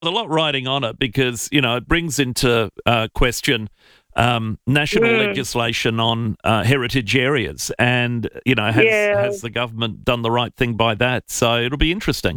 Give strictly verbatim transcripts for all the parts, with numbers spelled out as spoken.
a lot riding on it because, you know, it brings into uh, question um, national Mm. legislation on uh, heritage areas. And, you know, has, Yeah. has the government done the right thing by that? So it'll be interesting.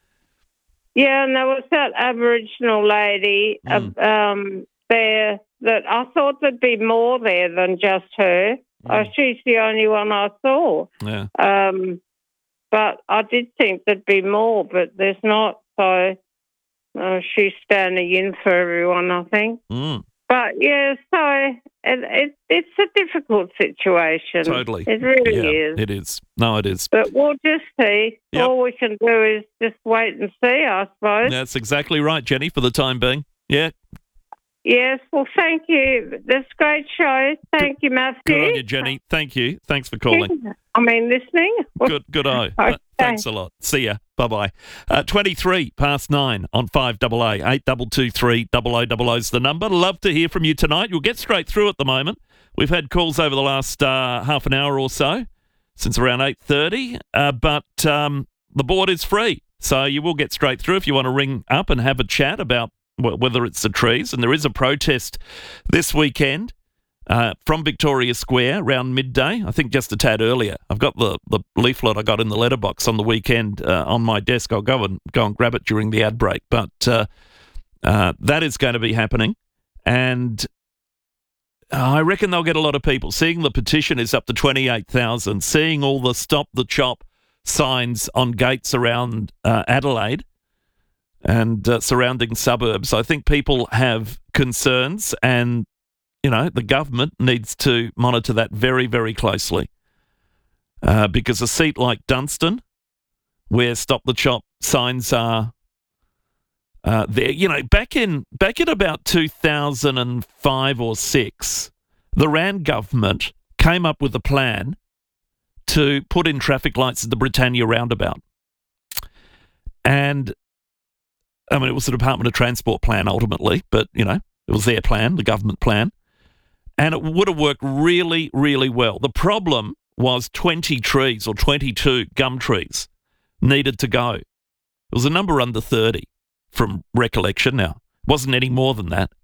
Yeah, and there was that Aboriginal lady Mm. uh, um, there that I thought there'd be more there than just her. Uh, she's the only one I saw. Yeah. Um, but I did think there'd be more, but there's not. So uh, she's standing in for everyone, I think. Mm. But, yeah, so it, it, it's a difficult situation. Totally. It really Yeah, is. it is. No, it is. But we'll just see. Yep. All we can do is just wait and see, I suppose. That's exactly right, Jenny, for the time being. Yeah. Yes, well, thank you. That's a great show. Thank you, Matthew. Good on you, Jenny. Thank you. Thanks for calling. I mean, listening. Good, good eye. Okay. Thanks a lot. See ya. Bye-bye. Uh, twenty-three past nine on five double A. eight two two three, double oh double oh's the number. Love to hear from you tonight. You'll get straight through at the moment. We've had calls over the last uh, half an hour or so, since around eight thirty, uh, but um, the board is free. So you will get straight through if you want to ring up and have a chat about wh- whether it's the trees. And there is a protest this weekend. Uh, from Victoria Square around midday, I think just a tad earlier. I've got the, the leaflet I got in the letterbox on the weekend uh, on my desk. I'll go and go and grab it during the ad break. But uh, uh, that is going to be happening. And I reckon they'll get a lot of people. Seeing the petition is up to twenty-eight thousand, seeing all the Stop the Chop signs on gates around uh, Adelaide and uh, surrounding suburbs, I think people have concerns, and you know, the government needs to monitor that very, very closely. Uh, because a seat like Dunstan, where Stop the Chop signs are uh, there, you know, back in back in about two thousand five or six, the Rand government came up with a plan to put in traffic lights at the Britannia roundabout. And, I mean, it was the Department of Transport plan ultimately, but, you know, it was their plan, the government plan. And it would have worked really, really well. The problem was twenty trees or twenty-two gum trees needed to go. It was a number under thirty from recollection now. It wasn't any more than that.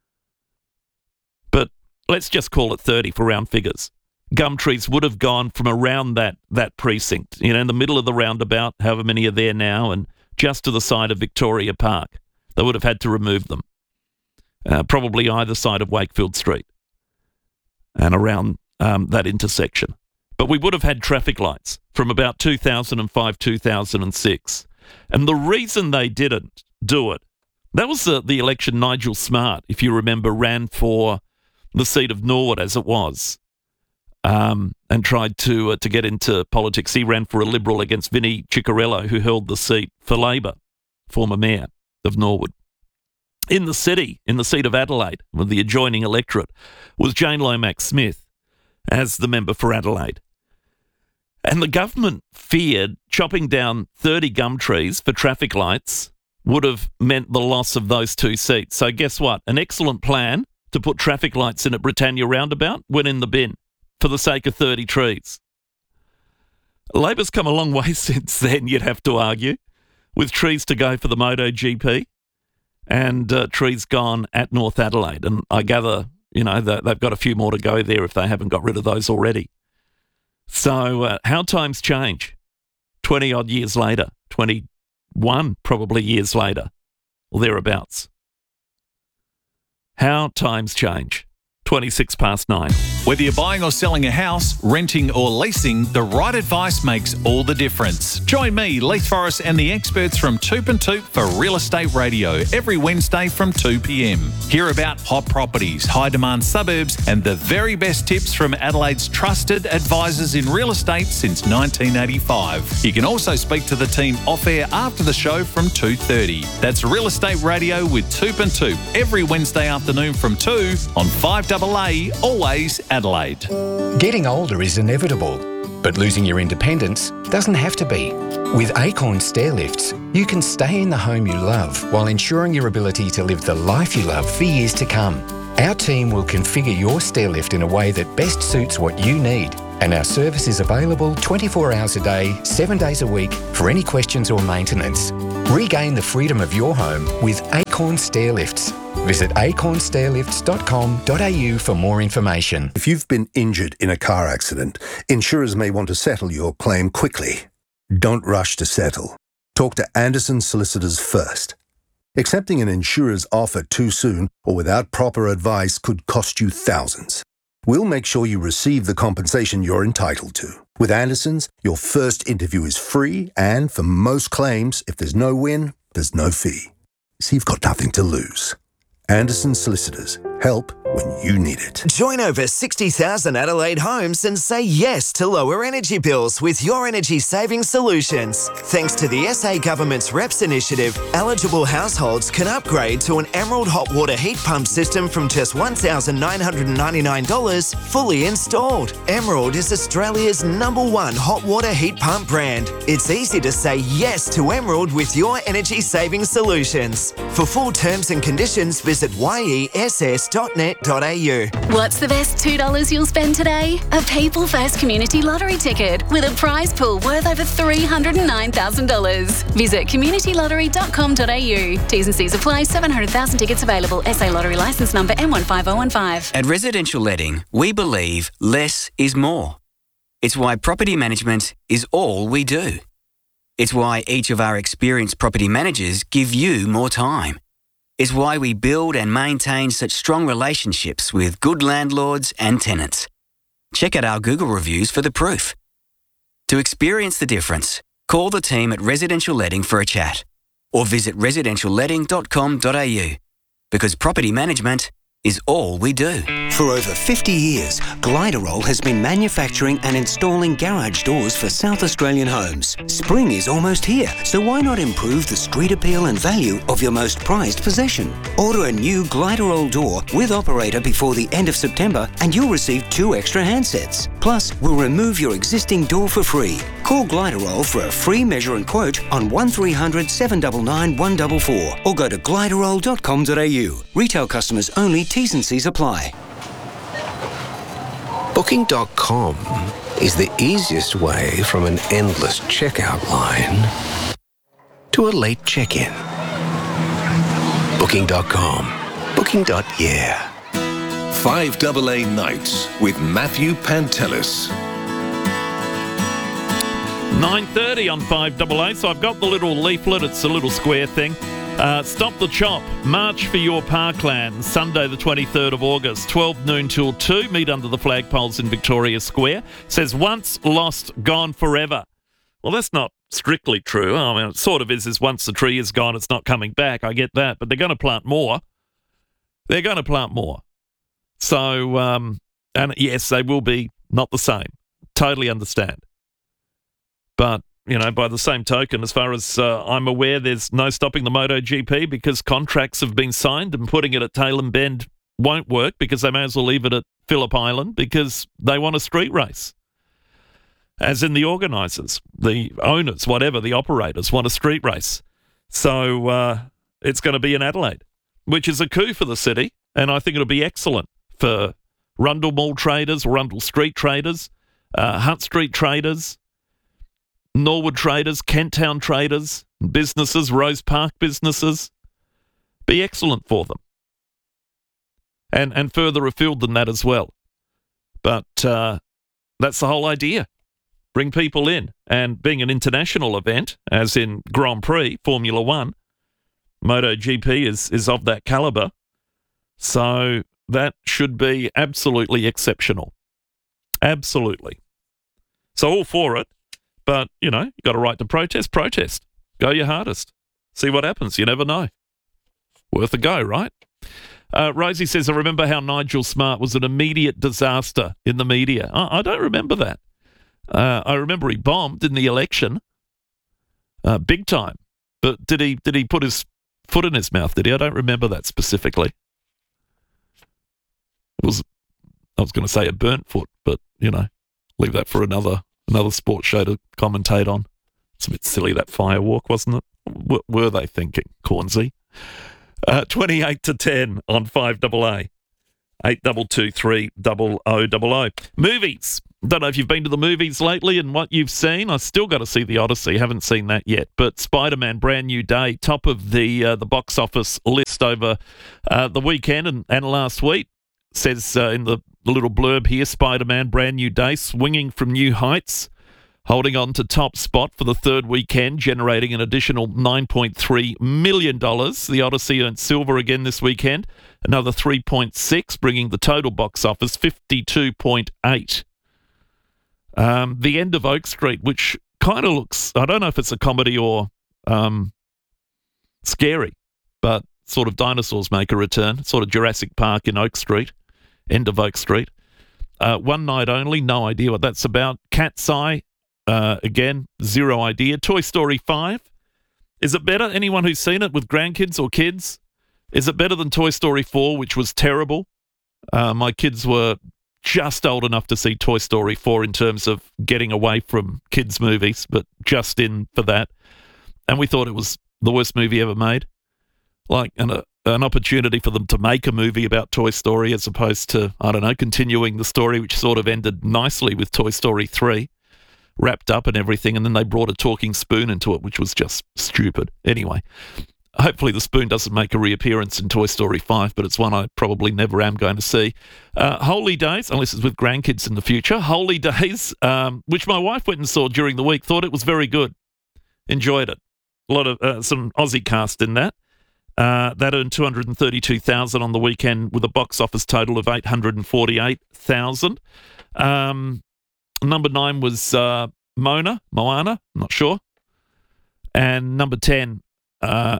But let's just call it thirty for round figures. Gum trees would have gone from around that, that precinct, you know, in the middle of the roundabout, however many are there now, and just to the side of Victoria Park. They would have had to remove them, uh, probably either side of Wakefield Street and around um, that intersection. But we would have had traffic lights from about two thousand five, two thousand six. And the reason they didn't do it, that was the, the election Nigel Smart, if you remember, ran for the seat of Norwood as it was, um, and tried to uh, to get into politics. He ran for a Liberal against Vinnie Ciccarello, who held the seat for Labor, former mayor of Norwood. In the city, in the seat of Adelaide, with the adjoining electorate, was Jane Lomax-Smith as the member for Adelaide. And the government feared chopping down thirty gum trees for traffic lights would have meant the loss of those two seats. So guess what? An excellent plan to put traffic lights in at Britannia Roundabout went in the bin for the sake of thirty trees. Labor's come a long way since then, you'd have to argue, with trees to go for the MotoGP. And uh, trees gone at North Adelaide. And I gather, you know, that they've got a few more to go there if they haven't got rid of those already. So uh, how times change twenty-odd years later, twenty-one probably years later, or thereabouts. How times change. twenty-six past nine. Whether you're buying or selling a house, renting or leasing, the right advice makes all the difference. Join me, Leith Forrest, and the experts from Toop and Toop for Real Estate Radio every Wednesday from two p.m. Hear about hot properties, high-demand suburbs, and the very best tips from Adelaide's trusted advisors in real estate since nineteen eighty-five. You can also speak to the team off-air after the show from two thirty. That's Real Estate Radio with Toop and Toop every Wednesday afternoon from two on five double A, always Adelaide. Getting older is inevitable, but losing your independence doesn't have to be. With Acorn Stair Lifts, you can stay in the home you love while ensuring your ability to live the life you love for years to come. Our team will configure your stair lift in a way that best suits what you need, And our service is available twenty-four hours a day, seven days a week for any questions or maintenance. Regain the freedom of your home with Acorn Stairlifts. Visit acorn stairlifts dot com dot a u for more information. If you've been injured in a car accident, insurers may want to settle your claim quickly. Don't rush to settle. Talk to Anderson Solicitors first. Accepting an insurer's offer too soon or without proper advice could cost you thousands. We'll make sure you receive the compensation you're entitled to. With Anderson's, your first interview is free, and for most claims, if there's no win, there's no fee. So you've got nothing to lose. Anderson Solicitors. Help when you need it. Join over sixty thousand Adelaide homes and say yes to lower energy bills with Your Energy Saving Solutions. Thanks to the S A Government's R E P S initiative, eligible households can upgrade to an Emerald hot water heat pump system from just one thousand nine hundred ninety-nine dollars fully installed. Emerald is Australia's number one hot water heat pump brand. It's easy to say yes to Emerald with Your Energy Saving Solutions. For full terms and conditions, visit y e s s dot net dot a u. What's the best two dollars you'll spend today? A People First Community Lottery ticket with a prize pool worth over three hundred nine thousand dollars. Visit community lottery dot com dot a u. T's and C's apply. seven hundred thousand tickets available. S A Lottery licence number M one five zero one five. At Residential Letting, we believe less is more. It's why property management is all we do. It's why each of our experienced property managers give you more time. It's why we build and maintain such strong relationships with good landlords and tenants. Check out our Google reviews for the proof. To experience the difference, call the team at Residential Letting for a chat or visit residential letting dot com dot a u, because property management is all we do. For over fifty years, Gliderol has been manufacturing and installing garage doors for South Australian homes. Spring is almost here, so why not improve the street appeal and value of your most prized possession? Order a new Gliderol door with operator before the end of September and you'll receive two extra handsets. Plus, we'll remove your existing door for free. Call Gliderol for a free measure and quote on one three hundred, seven nine nine, one four four or go to gliderol dot com dot a u. Retail customers only. T's and C's apply. Booking dot com is the easiest way from an endless checkout line to a late check-in. Booking dot com. Booking. Yeah. five A A Nights with Matthew Pantelis. nine thirty on five A A, so I've got the little leaflet, it's a little square thing. Uh, Stop the Chop, March for Your Parkland, Sunday the twenty-third of August, twelve noon till two, meet under the flagpoles in Victoria Square. Says, once lost, gone forever. Well, that's not strictly true. I mean, it sort of is, is once the tree is gone, it's not coming back. I get that, but they're going to plant more. They're going to plant more. So, um, and yes, they will be not the same. Totally understand. But, you know, by the same token, as far as uh, I'm aware, there's no stopping the MotoGP because contracts have been signed, and putting it at Tailem Bend won't work because they may as well leave it at Phillip Island because they want a street race. As in the organisers, the owners, whatever, the operators want a street race. So uh, it's going to be in Adelaide, which is a coup for the city, and I think it'll be excellent for Rundle Mall traders, Rundle Street traders, uh, Hunt Street traders, Norwood traders, Kent Town traders, businesses, Rose Park businesses. Be excellent for them. And and further afield than that as well. But uh, that's the whole idea. Bring people in. And being an international event, as in Grand Prix, Formula One, MotoGP is, is of that calibre. So that should be absolutely exceptional. Absolutely. So all for it. But, you know, you got a right to protest, protest. Go your hardest. See what happens. You never know. Worth a go, right? Uh, Rosie says, I remember how Nigel Smart was an immediate disaster in the media. I, I don't remember that. Uh, I remember he bombed in the election. Uh, big time. But did he did he put his foot in his mouth, did he? I don't remember that specifically. It was, I was going to say a burnt foot, but, you know, leave that for another another sports show to commentate on. It's a bit silly, that fire walk, wasn't it? W- were they thinking, Cornsey? Uh, twenty-eight to ten on five A A. eight two two three oh oh oh oh. Movies. Don't know if you've been to the movies lately and what you've seen. I've still got to see The Odyssey. Haven't seen that yet. But Spider-Man Brand New Day, top of the uh, the box office list over uh, the weekend and, and last week. Says uh, in the, the little blurb here, Spider-Man Brand New Day, swinging from new heights, holding on to top spot for the third weekend, generating an additional nine point three million dollars. The Odyssey earned silver again this weekend, another three point six, bringing the total box office fifty-two point eight. Um, the End of Oak Street, which kind of looks, I don't know if it's a comedy or um, scary, but sort of dinosaurs make a return, sort of Jurassic Park in Oak Street, End of Oak Street. Uh, one night only, no idea what that's about. Cat's Eye, uh, again, zero idea. Toy Story five, is it better? Anyone who's seen it with grandkids or kids? Is it better than Toy Story four, which was terrible? Uh, my kids were just old enough to see Toy Story four in terms of getting away from kids' movies, but just in for that. And we thought it was the worst movie ever made. Like an, uh, an opportunity for them to make a movie about Toy Story as opposed to, I don't know, continuing the story, which sort of ended nicely with Toy Story three, wrapped up and everything, and then they brought a talking spoon into it, which was just stupid. Anyway, hopefully the spoon doesn't make a reappearance in Toy Story five, but it's one I probably never am going to see. Uh, Holy Days, unless it's with grandkids in the future. Holy Days, um, which my wife went and saw during the week, thought it was very good. Enjoyed it. A lot of uh, some Aussie cast in that. Uh, that earned two hundred thirty-two thousand dollars on the weekend with a box office total of eight hundred forty-eight thousand dollars. Um, number nine was uh, Mona, Moana, I'm not sure. And number ten, uh,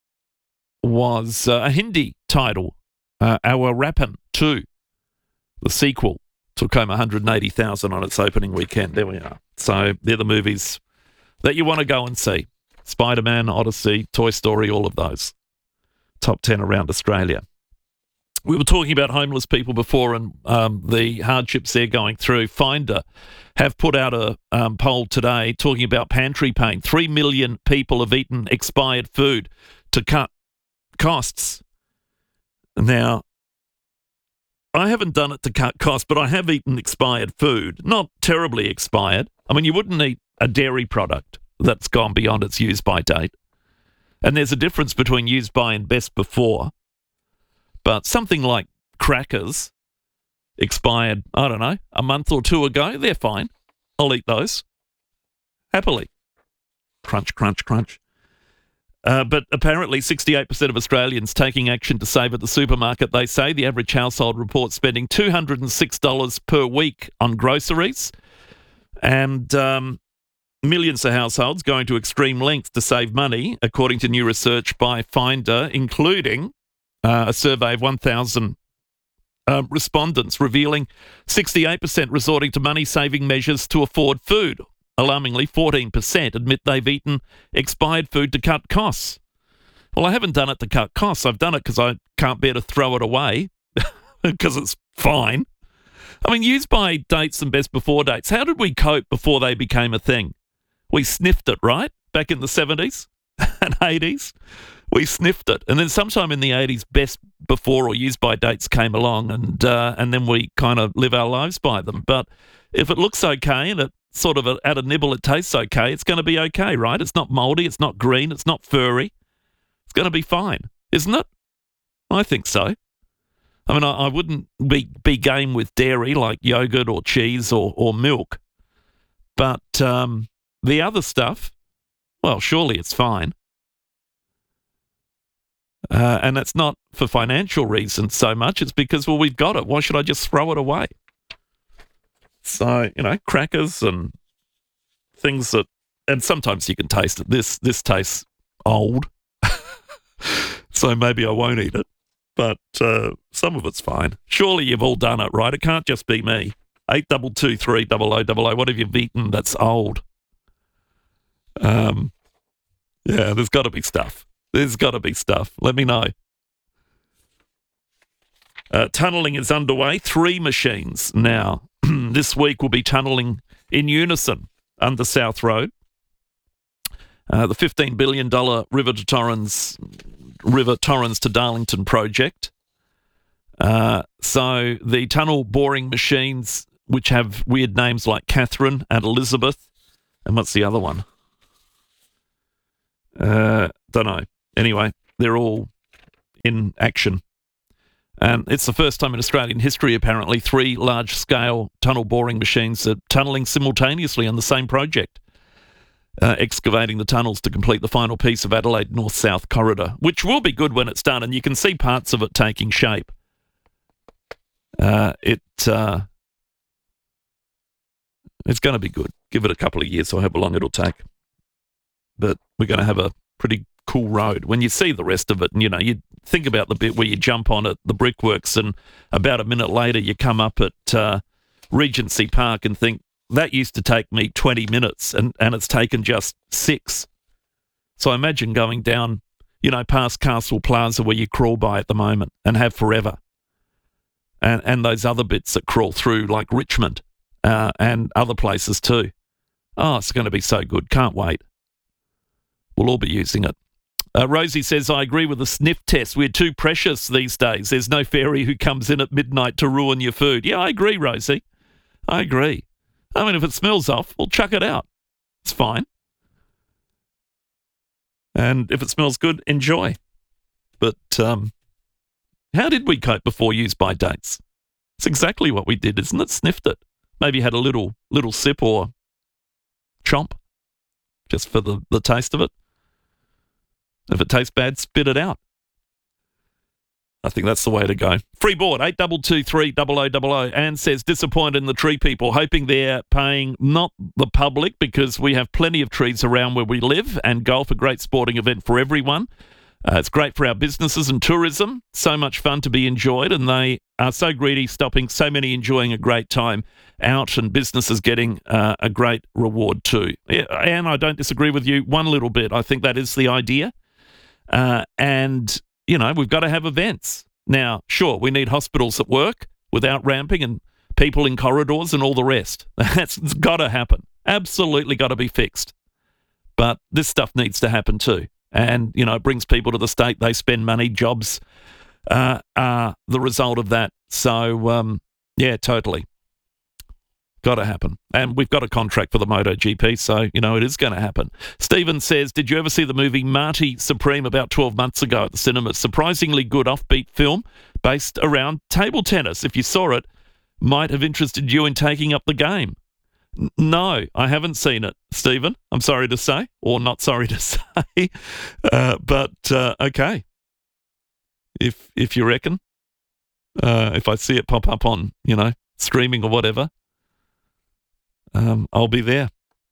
was uh, a Hindi title, uh, Our Rappan two, the sequel, took home one hundred eighty thousand dollars on its opening weekend. There we are. So they're the movies that you want to go and see. Spider-Man, Odyssey, Toy Story, all of those. Top ten around Australia. We were talking about homeless people before and um, the hardships they're going through. Finder have put out a um, poll today talking about pantry pain. Three million people have eaten expired food to cut costs. Now, I haven't done it to cut costs, but I have eaten expired food. Not terribly expired. I mean, you wouldn't eat a dairy product that's gone beyond its use-by date. And there's a difference between use-by and best before. But something like crackers expired, I don't know, a month or two ago, they're fine. I'll eat those. Happily. Crunch, crunch, crunch. Uh, but apparently sixty-eight percent of Australians taking action to save at the supermarket, they say. The average household reports spending two hundred six dollars per week on groceries. And um, millions of households going to extreme lengths to save money, according to new research by Finder, including uh, a survey of one thousand uh, respondents revealing sixty-eight percent resorting to money-saving measures to afford food. Alarmingly, fourteen percent admit they've eaten expired food to cut costs. Well, I haven't done it to cut costs. I've done it because I can't bear to throw it away because it's fine. I mean, use-by dates and best before dates. How did we cope before they became a thing? We sniffed it, right? Back in the seventies and eighties. We sniffed it. And then sometime in the eighties, best before or use-by dates came along and uh, and then we kind of live our lives by them. But if it looks okay and it sort of a, at a nibble it tastes okay, it's going to be okay, right? It's not mouldy, it's not green, it's not furry. It's going to be fine, isn't it? I think so. I mean, I, I wouldn't be, be game with dairy like yogurt or cheese or, or milk. But um, the other stuff, well, surely it's fine. Uh, and that's not for financial reasons so much. It's because, well, we've got it. Why should I just throw it away? So, you know, crackers and things that, and sometimes you can taste it. This this tastes old, so maybe I won't eat it. But uh, some of it's fine. Surely you've all done it, right? It can't just be me. eight two two three oh oh oh oh. What have you eaten that's old? Um, yeah, there's got to be stuff. There's got to be stuff. Let me know. Uh, tunnelling is underway. Three machines now. This week we'll be tunnelling in unison under South Road. Uh, the fifteen billion dollars River to Torrens, River Torrens to Darlington project. Uh, so the tunnel boring machines, which have weird names like Catherine and Elizabeth, and what's the other one? Uh, don't know. Anyway, they're all in action. And it's the first time in Australian history, apparently, three large-scale tunnel boring machines are tunnelling simultaneously on the same project, uh, excavating the tunnels to complete the final piece of Adelaide North-South Corridor, which will be good when it's done, and you can see parts of it taking shape. Uh, it uh, it's going to be good. Give it a couple of years, or however long it'll take. But we're going to have a pretty cool road. When you see the rest of it, and you know, you think about the bit where you jump on at the brickworks, and about a minute later you come up at uh, Regency Park and think, that used to take me twenty minutes, and, and it's taken just six. So I imagine going down, you know, past Castle Plaza where you crawl by at the moment and have forever. And, and those other bits that crawl through, like Richmond uh, and other places too. Oh, it's going to be so good. Can't wait. We'll all be using it. Uh, Rosie says, I agree with the sniff test. We're too precious these days. There's no fairy who comes in at midnight to ruin your food. Yeah, I agree, Rosie. I agree. I mean, if it smells off, we'll chuck it out. It's fine. And if it smells good, enjoy. But um, how did we cope before use-by dates? It's exactly what we did, isn't it? Sniffed it. Maybe had a little little sip or chomp just for the, the taste of it. If it tastes bad, spit it out. I think that's the way to go. Free board, eight two two three zero zero zero zero. Anne says, disappointed in the tree people, hoping they're paying not the public, because we have plenty of trees around where we live, and golf, a great sporting event for everyone. Uh, it's great for our businesses and tourism. So much fun to be enjoyed, and they are so greedy, stopping so many enjoying a great time out, and businesses getting uh, a great reward too. Yeah, Anne, I don't disagree with you one little bit. I think that is the idea. Uh, and, you know, we've got to have events. Now, sure, we need hospitals that work without ramping and people in corridors and all the rest. That's it's got to happen. Absolutely got to be fixed. But this stuff needs to happen too. And, you know, it brings people to the state. They spend money. Jobs uh, are the result of that. So, um, yeah, totally. Got to happen. And we've got a contract for the MotoGP, so, you know, it is going to happen. Stephen says, did you ever see the movie Marty Supreme about twelve months ago at the cinema? Surprisingly good offbeat film based around table tennis. If you saw it, might have interested you in taking up the game. N- no, I haven't seen it, Stephen. I'm sorry to say, or not sorry to say. Uh, but, uh, okay. If, if you reckon, uh, if I see it pop up on, you know, streaming or whatever, Um, I'll be there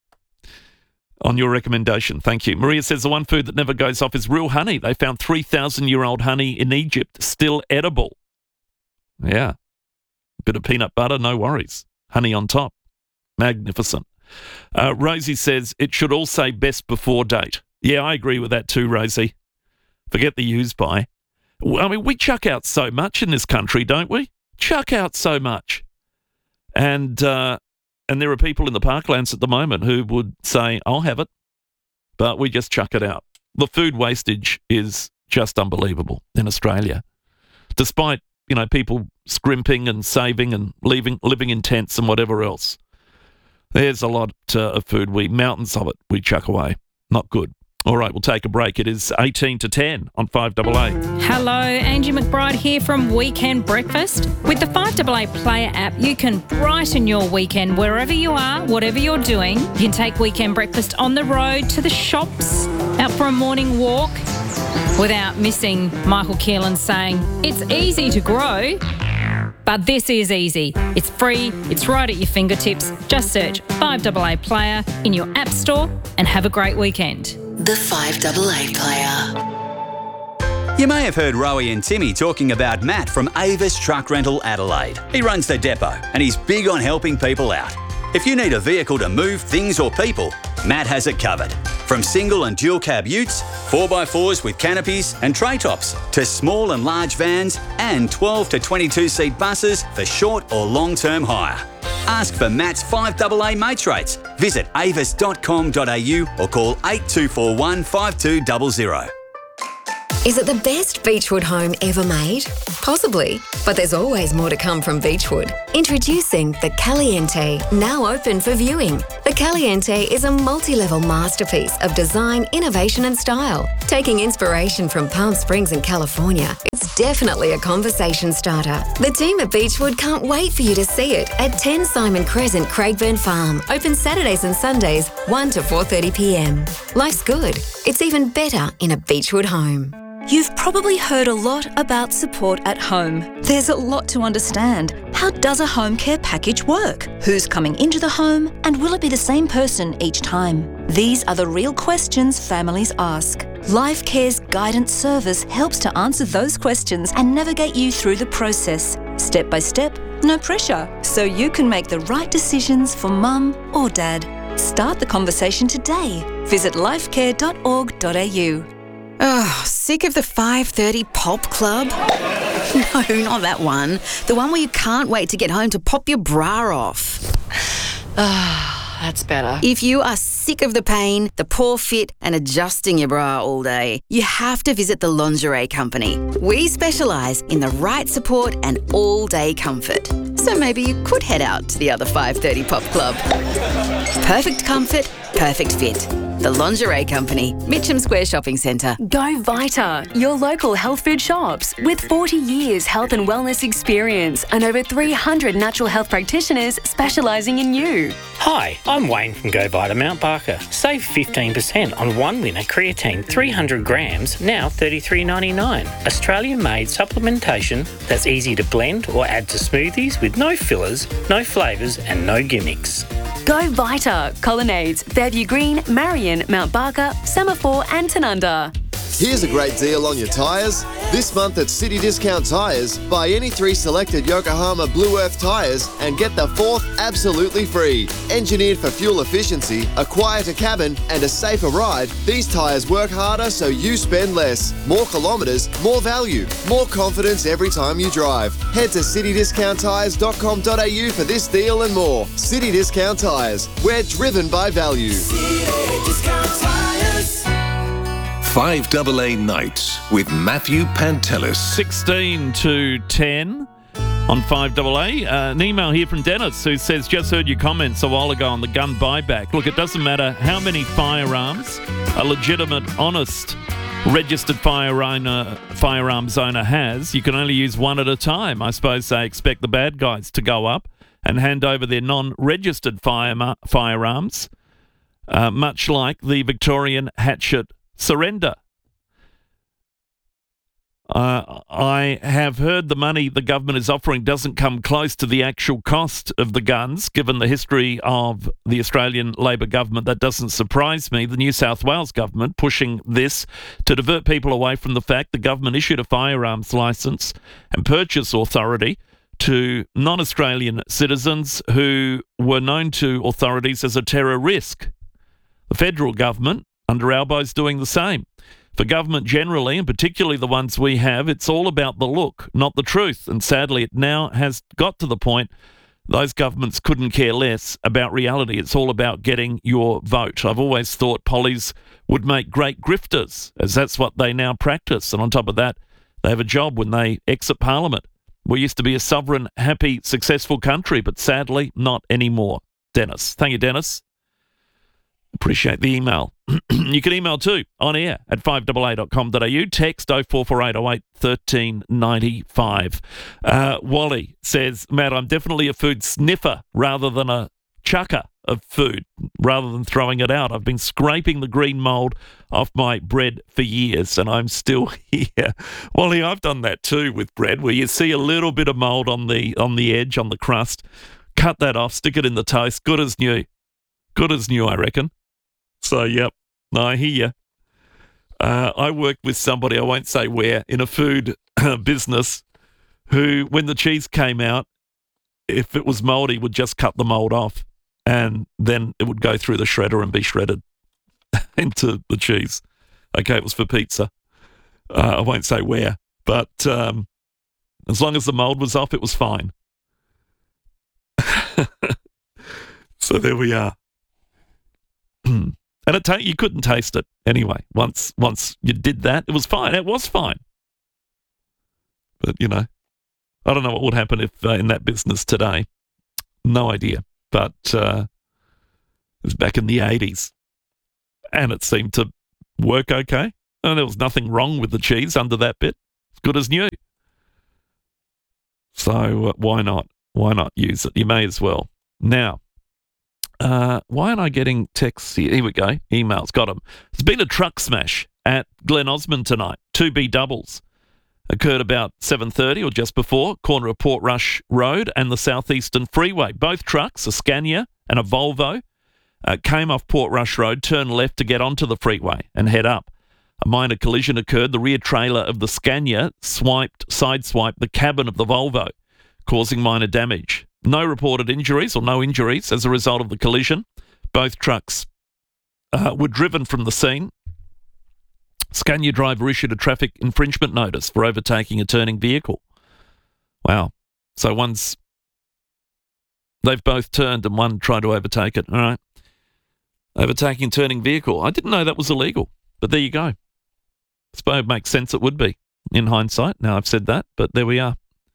on your recommendation. Thank you. Maria says the one food that never goes off is real honey. They found three thousand year old honey in Egypt, still edible. Yeah. Bit of peanut butter, no worries. Honey on top. Magnificent. Uh, Rosie says it should all say best before date. Yeah, I agree with that too, Rosie. Forget the use by. I mean, we chuck out so much in this country, don't we? Chuck out so much. And, uh, And there are people in the parklands at the moment who would say, I'll have it, but we just chuck it out. The food wastage is just unbelievable in Australia. Despite, you know, people scrimping and saving and leaving, living in tents and whatever else. There's a lot uh, of food, we mountains of it, we chuck away. Not good. All right, we'll take a break. It is eighteen to ten on five A A. Hello, Angie McBride here from Weekend Breakfast. With the five A A Player app, you can brighten your weekend wherever you are, whatever you're doing. You can take Weekend Breakfast on the road, to the shops, out for a morning walk, without missing Michael Keelan saying, it's easy to grow, but this is easy. It's free, it's right at your fingertips. Just search five A A Player in your app store and have a great weekend. The five A A Player. You may have heard Rowie and Timmy talking about Matt from Avis Truck Rental Adelaide. He runs the depot and he's big on helping people out. If you need a vehicle to move things or people, Matt has it covered. From single and dual cab utes, four by fours with canopies and tray tops, to small and large vans and twelve to twenty-two seat buses for short or long-term hire. Ask for Matt's five A A mates rates. Visit avis dot com dot a u or call eight two four one, five two zero zero. Is it the best Beechwood home ever made? Possibly, but there's always more to come from Beechwood. Introducing the Caliente, now open for viewing. The Caliente is a multi-level masterpiece of design, innovation and style. Taking inspiration from Palm Springs in California, it's definitely a conversation starter. The team at Beechwood can't wait for you to see it at ten Simon Crescent, Craigburn Farm. Open Saturdays and Sundays, one to four thirty p m. Life's good. It's even better in a Beechwood home. You've probably heard a lot about support at home. There's a lot to understand. How does a home care package work? Who's coming into the home? And will it be the same person each time? These are the real questions families ask. Life Care's guidance service helps to answer those questions and navigate you through the process. Step by step, no pressure. So you can make the right decisions for mum or dad. Start the conversation today. Visit lifecare dot org dot a u. Oh, sick of the five thirty pop club? No, not that one. The one where you can't wait to get home to pop your bra off. Ah, that's better. If you are sick of the pain, the poor fit and adjusting your bra all day, you have to visit the Lingerie Company. We specialise in the right support and all-day comfort. So maybe you could head out to the other five thirty pop club. Perfect comfort, perfect fit. The Lingerie Company, Mitcham Square Shopping Centre. Go Vita, your local health food shops. With forty years health and wellness experience and over three hundred natural health practitioners specialising in you. Hi, I'm Wayne from Go Vita Mount Barker. Save fifteen percent on one winner creatine three hundred grams, now thirty-three ninety-nine. Australian-made supplementation that's easy to blend or add to smoothies with no fillers, no flavours and no gimmicks. Go Vita, Colonnades, Fairview Green, Marion, Mount Barker, Semaphore and Tanunda. Here's a great deal on your tyres. This month at City Discount Tyres, buy any three selected Yokohama Blue Earth tyres and get the fourth absolutely free. Engineered for fuel efficiency, a quieter cabin and a safer ride, these tyres work harder so you spend less. More kilometres, more value, more confidence every time you drive. Head to city discount tyres dot com dot a u for this deal and more. City Discount Tyres, we're driven by value. City Discount Tyres. five double A Nights with Matthew Pantelis. sixteen to ten on five double A. Uh, an email here from Dennis who says, just heard your comments a while ago on the gun buyback. Look, it doesn't matter how many firearms a legitimate, honest, registered firearm, uh, firearms owner has. You can only use one at a time. I suppose they expect the bad guys to go up and hand over their non-registered fire, firearms, uh, much like the Victorian hatchet surrender. Uh, I have heard the money the government is offering doesn't come close to the actual cost of the guns, given the history of the Australian Labor government. That doesn't surprise me. The New South Wales government pushing this to divert people away from the fact the government issued a firearms licence and purchase authority to non-Australian citizens who were known to authorities as a terror risk. The federal government under Albo is doing the same. For government generally, and particularly the ones we have, it's all about the look, not the truth. And sadly, it now has got to the point those governments couldn't care less about reality. It's all about getting your vote. I've always thought pollies would make great grifters, as that's what they now practice. And on top of that, they have a job when they exit Parliament. We used to be a sovereign, happy, successful country, but sadly, not anymore. Dennis. Thank you, Dennis. Appreciate the email. You can email too, on air at five double a dot com dot a u. Text oh four four eight oh eight one three nine five. Uh, Wally says, Matt, I'm definitely a food sniffer rather than a chucker of food, rather than throwing it out. I've been scraping the green mould off my bread for years and I'm still here. Wally, I've done that too with bread, where you see a little bit of mould on the on the edge, on the crust. Cut that off, stick it in the toast. Good as new. Good as new, I reckon. So, yep, I hear you. Uh, I worked with somebody, I won't say where, in a food business who, when the cheese came out, if it was mouldy, would just cut the mould off and then it would go through the shredder and be shredded into the cheese. Okay, it was for pizza. Uh, I won't say where, but um, as long as the mould was off, it was fine. So there we are. And it ta- you couldn't taste it anyway. Once once you did that, it was fine. It was fine. But, you know, I don't know what would happen if uh, in that business today. No idea. But uh, it was back in the eighties. And it seemed to work okay. And there was nothing wrong with the cheese under that bit. It's good as new. So uh, why not? Why not use it? You may as well. Now, uh, why aren't I getting texts here? Here we go. Emails. Got them. There's been a truck smash at Glen Osmond tonight. Two B doubles. Occurred about seven thirty or just before, corner of Portrush Road and the Southeastern Freeway. Both trucks, a Scania and a Volvo, uh, came off Portrush Road, turned left to get onto the freeway and head up. A minor collision occurred. The rear trailer of the Scania swiped, sideswiped the cabin of the Volvo, causing minor damage. No reported injuries or no injuries as a result of the collision. Both trucks uh, were driven from the scene. Scania driver issued a traffic infringement notice for overtaking a turning vehicle. Wow. So one's... They've both turned and one tried to overtake it. All right. Overtaking a turning vehicle. I didn't know that was illegal, but there you go. I suppose it makes sense it would be in hindsight. Now I've said that, but there we are.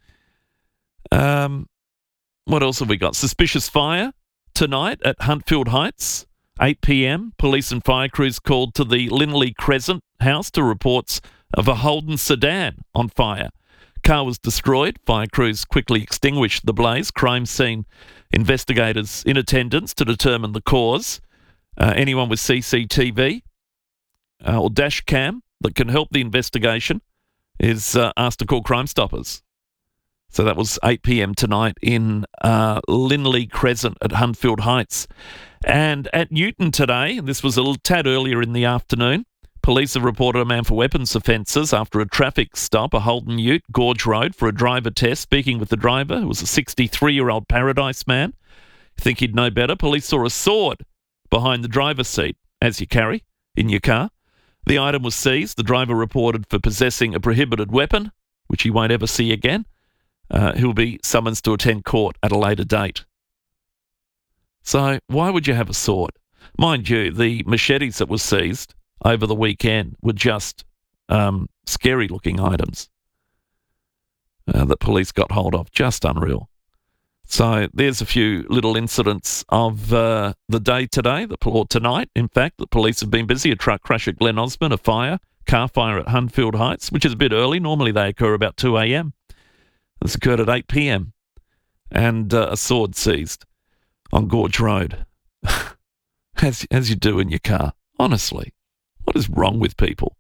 Um, what else have we got? Suspicious fire tonight at Huntfield Heights. eight p.m, police and fire crews called to the Linley Crescent house to reports of a Holden sedan on fire. Car was destroyed. Fire crews quickly extinguished the blaze. Crime scene investigators in attendance to determine the cause. Uh, anyone with C C T V uh, or dash cam that can help the investigation is uh, asked to call Crime Stoppers. So that was eight p.m. tonight in uh, Linley Crescent at Huntfield Heights. And at Newton today, this was a little tad earlier in the afternoon, police have reported a man for weapons offences after a traffic stop, a Holden Ute, Gorge Road, for a driver test. Speaking with the driver, who was a sixty-three-year-old Paradise man. You think he'd know better? Police saw a sword behind the driver's seat, as you carry in your car. The item was seized. The driver reported for possessing a prohibited weapon, which he won't ever see again. Uh, he'll be summoned to attend court at a later date. So why would you have a sword? Mind you, the machetes that were seized over the weekend were just um, scary-looking items uh, that police got hold of. Just unreal. So there's a few little incidents of uh, the day today, or tonight, in fact. The police have been busy. A truck crash at Glen Osmond, a fire, car fire at Huntfield Heights, which is a bit early. Normally they occur about two a.m. This occurred at eight p.m. and uh, a sword seized on Gorge Road, as as you do in your car. Honestly, what is wrong with people?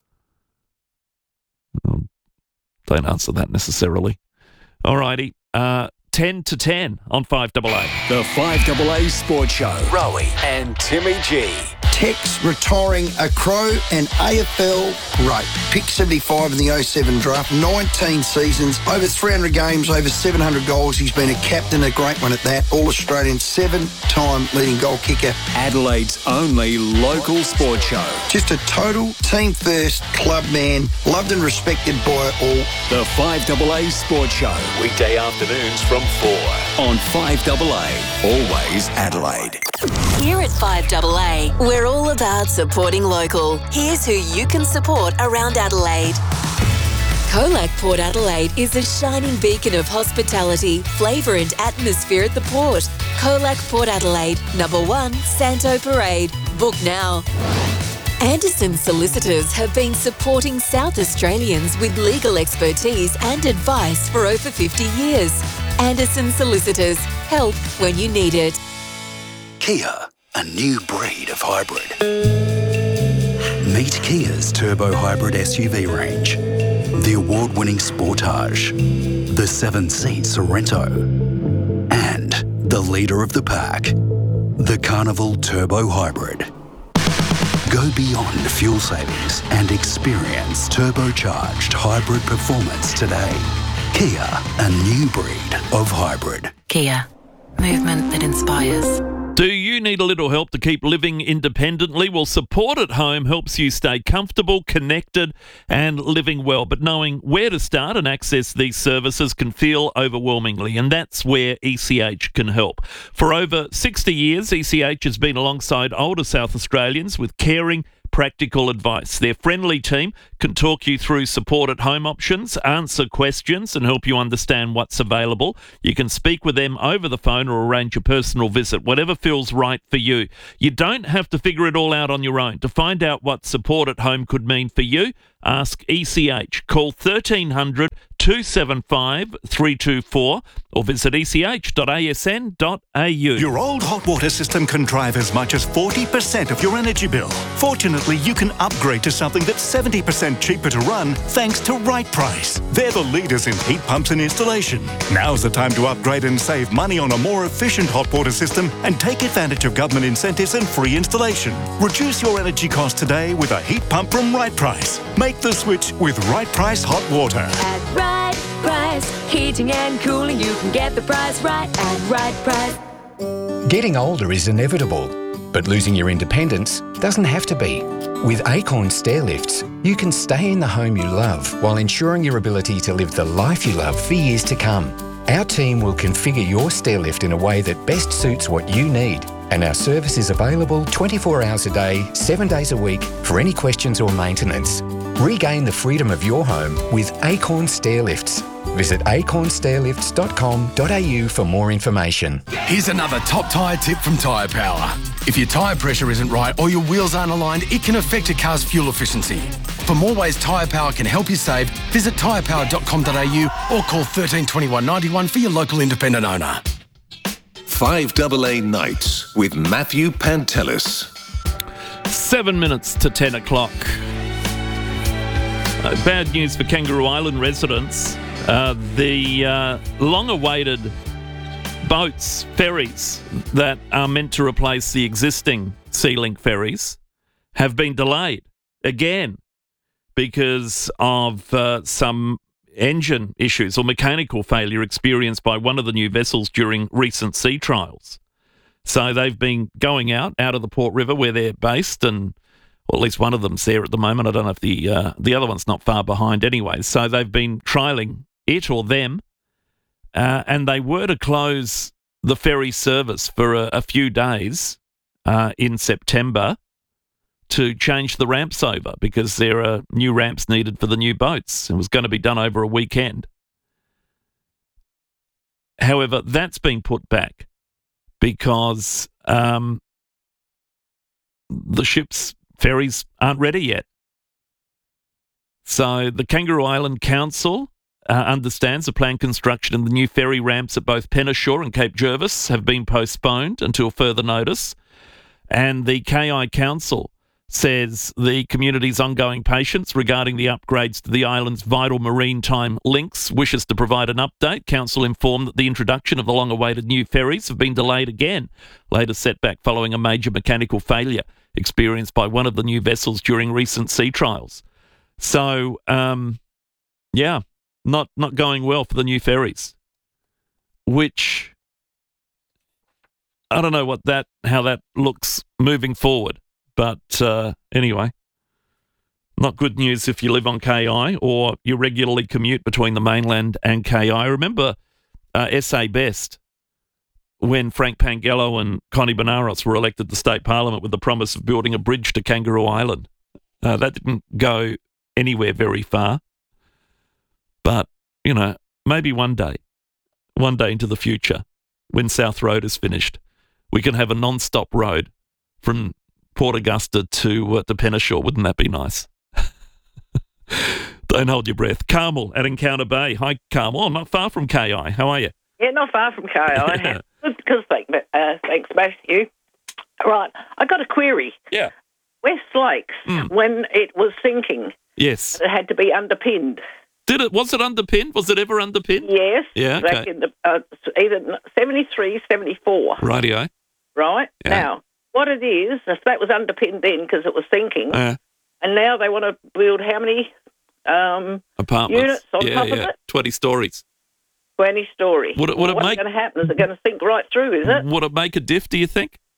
Um, don't answer that necessarily. Alrighty, uh, ten to ten on five A A. The five A A Sports Show. Rowie and Timmy G. Tex retiring a Crow and A F L great. Pick seventy-five in the oh seven draft, nineteen seasons, over three hundred games, over seven hundred goals. He's been a captain, a great one at that. All-Australian, seven-time leading goal kicker. Adelaide's only local sports show. Just a total team-first club man, loved and respected by all. The five A A Sports Show. Weekday afternoons from four on five A A. Always Adelaide. Here at five A A, we're all about supporting local. Here's who you can support around Adelaide. Colac Port Adelaide is a shining beacon of hospitality, flavour and atmosphere at the port. Colac Port Adelaide, number one, Santo Parade. Book now. Anderson Solicitors have been supporting South Australians with legal expertise and advice for over fifty years. Anderson Solicitors, help when you need it. Kia, a new breed of hybrid. Meet Kia's turbo hybrid S U V range. The award-winning Sportage, the seven-seat Sorento, and the leader of the pack, the Carnival Turbo Hybrid. Go beyond fuel savings and experience turbocharged hybrid performance today. Kia, a new breed of hybrid. Kia, movement that inspires. Do you need a little help to keep living independently? Well, Support at Home helps you stay comfortable, connected and living well. But knowing where to start and access these services can feel overwhelmingly, and that's where E C H can help. For over sixty years, E C H has been alongside older South Australians with caring, practical advice. Their friendly team can talk you through support at home options, answer questions and help you understand what's available. You can speak with them over the phone or arrange a personal visit, whatever feels right for you. You don't have to figure it all out on your own. To find out what support at home could mean for you, ask E C H. Call thirteen hundred, two seven five, three two four or visit e c h dot a s n dot a u. Your old hot water system can drive as much as forty percent of your energy bill. Fortunately, you can upgrade to something that's seventy percent cheaper to run thanks to Right Price. They're the leaders in heat pumps and installation. Now's the time to upgrade and save money on a more efficient hot water system and take advantage of government incentives and free installation. Reduce your energy costs today with a heat pump from Right Price. Make the switch with Right Price Hot Water. At Right Price, heating and cooling, you can get the price right at Right Price. Getting older is inevitable, but losing your independence doesn't have to be. With Acorn Stair Lifts, you can stay in the home you love while ensuring your ability to live the life you love for years to come. Our team will configure your stair lift in a way that best suits what you need, and our service is available twenty-four hours a day, seven days a week for any questions or maintenance. Regain the freedom of your home with Acorn Stair Lifts. Visit acorn stair lifts dot com dot a u for more information. Here's another top tyre tip from Tyre Power. If your tyre pressure isn't right or your wheels aren't aligned, it can affect a car's fuel efficiency. For more ways Tyre Power can help you save, visit tyre power dot com dot a u or call thirteen twenty-one ninety-one for your local independent owner. five double A Nights with Matthew Pantelis. Seven minutes to ten o'clock. Uh, bad news for Kangaroo Island residents. Uh, the uh, long-awaited boats, ferries that are meant to replace the existing Sea-Link ferries have been delayed again because of uh, some engine issues or mechanical failure experienced by one of the new vessels during recent sea trials. So they've been going out, out of the Port River where they're based, and well, at least one of them's there at the moment. I don't know if the uh, the other one's not far behind anyway. So they've been trialling it or them, uh, and they were to close the ferry service for a, a few days uh, in September to change the ramps over because there are new ramps needed for the new boats. It was going to be done over a weekend. However, that's been put back because um, the ships, ferries aren't ready yet. So the Kangaroo Island Council uh, understands the planned construction and the new ferry ramps at both Penneshaw and Cape Jervis have been postponed until further notice. And the K I Council says the community's ongoing patience regarding the upgrades to the island's vital maritime links wishes to provide an update. Council informed that the introduction of the long-awaited new ferries have been delayed again, later setback following a major mechanical failure experienced by one of the new vessels during recent sea trials. So, um, yeah, not not going well for the new ferries, which I don't know what that how that looks moving forward. But uh, anyway, not good news if you live on K I or you regularly commute between the mainland and K I. I remember uh, S A Best when Frank Pangello and Connie Benaros were elected to state parliament with the promise of building a bridge to Kangaroo Island. Uh, that didn't go anywhere very far. But, you know, maybe one day, one day into the future, when South Road is finished, we can have a non-stop road from Port Augusta to, uh, to Penneshaw. Wouldn't that be nice? Don't hold your breath. Carmel at Encounter Bay. Hi, Carmel. I'm not far from K I. How are you? Yeah, not far from K I. Good, good thank, uh, thanks, Matthew. Right, I got a query. Yeah. West Lakes, mm. when it was sinking, yes, it had to be underpinned. Did it? Was it underpinned? Was it ever underpinned? Yes. Yeah, back okay. in the, uh, either seventy-three, seventy-four. Rightio. Right? Yeah. Now, what it is, if that was underpinned then because it was sinking, uh, and now they want to build how many um, apartments units on yeah, top yeah. of it? twenty stories. twenty story. Would it, would it What's make, going to happen? Is it going to sink right through, is it? Would it make a diff, do you think?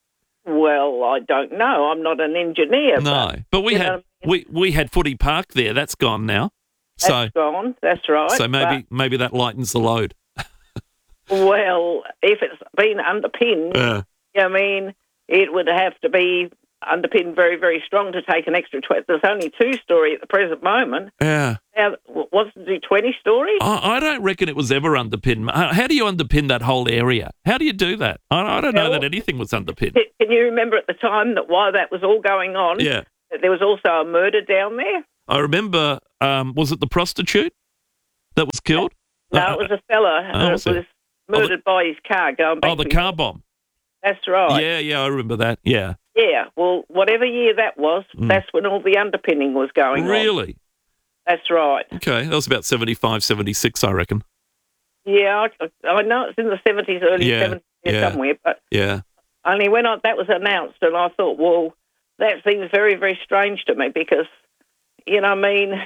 Well, I don't know. I'm not an engineer. No, but, but we you had know, we, we had Footy Park there. That's gone now. that's So gone. That's right. so maybe maybe that lightens the load. But, well, if it's been underpinned, Yeah. I mean, it would have to be underpinned very, very strong to take an extra twenty. There's only two-storey at the present moment. Yeah. Now, what's to do twenty-storey? I, I don't reckon it was ever underpinned. How how do you underpin that whole area? How do you do that? I, I don't know Well, that anything was underpinned. Can can you remember at the time that while that was all going on, Yeah. that there was also a murder down there? I remember, um, was it the prostitute that was killed? No, Uh, it was a fella oh, who was was it? murdered by his car going back Oh, the to- car bomb. That's right. Yeah, yeah, I remember that. Yeah. Yeah, well, whatever year that was, Mm. that's when all the underpinning was going on. Really? That's right. Okay, that was about seventy-five, seventy-six, I reckon. Yeah, I, I know it's in the seventies, early Yeah, seventies yeah. somewhere, but Yeah. only when I, that was announced, and I thought, well, that seems very, very strange to me because, you know, I mean,